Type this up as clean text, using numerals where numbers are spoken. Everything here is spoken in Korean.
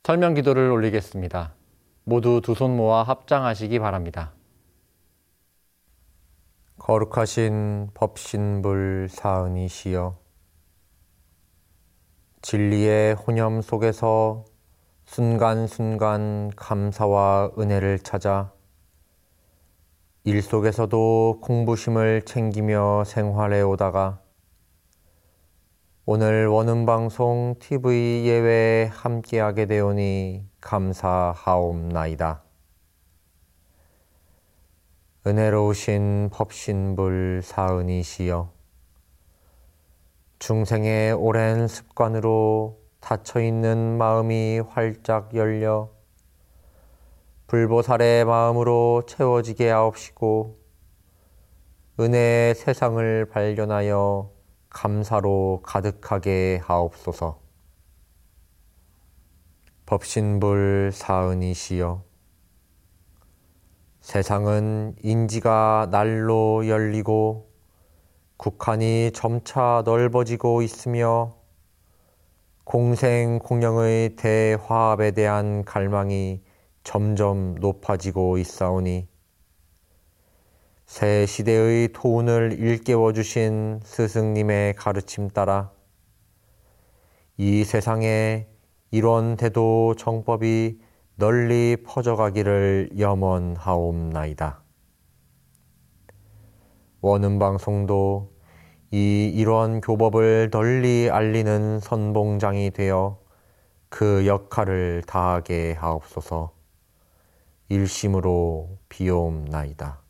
설명 기도를 올리겠습니다. 모두 두 손 모아 합장하시기 바랍니다. 거룩하신 법신불 사은이시여, 진리의 혼념 속에서 순간순간 감사와 은혜를 찾아 일 속에서도 공부심을 챙기며 생활해 오다가 오늘 원음방송 TV 예외에 함께하게 되오니 감사하옵나이다. 은혜로우신 법신불 사은이시여, 중생의 오랜 습관으로 닫혀있는 마음이 활짝 열려 불보살의 마음으로 채워지게 하옵시고 은혜의 세상을 발견하여 감사로 가득하게 하옵소서. 법신불 사은이시여, 세상은 인지가 날로 열리고 국한이 점차 넓어지고 있으며 공생공영의 대화합에 대한 갈망이 점점 높아지고 있사오니 새 시대의 토운을 일깨워 주신 스승님의 가르침 따라 이 세상에 이런 대도 정법이 널리 퍼져가기를 염원하옵나이다. 원음방송도 이 일원 교법을 널리 알리는 선봉장이 되어 그 역할을 다하게 하옵소서. 일심으로 비옵나이다.